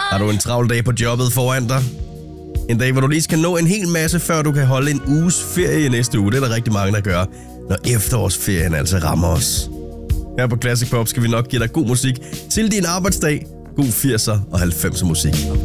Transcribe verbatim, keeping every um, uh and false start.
Har du en travl dag på jobbet foran dig? En dag, hvor du lige skal nå en hel masse, før du kan holde en uges ferie næste uge. Det er der rigtig mange, der gør, når efterårsferien altså rammer os. Her på Classic Pop skal vi nok give dig god musik til din arbejdsdag. God firser og halvfemser musik.